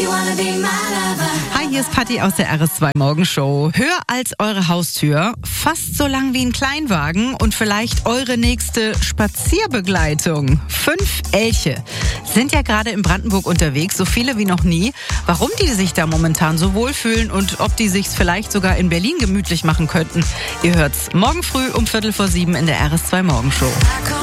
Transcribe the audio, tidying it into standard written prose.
Hi, hier ist Patti aus der RS2 Morgenshow. Höher als eure Haustür, fast so lang wie ein Kleinwagen und vielleicht eure nächste Spazierbegleitung. 5 Elche sind ja gerade in Brandenburg unterwegs, so viele wie noch nie. Warum die sich da momentan so wohlfühlen und ob die sich's vielleicht sogar in Berlin gemütlich machen könnten, ihr hört's morgen früh um 6:45 in der RS2 Morgenshow.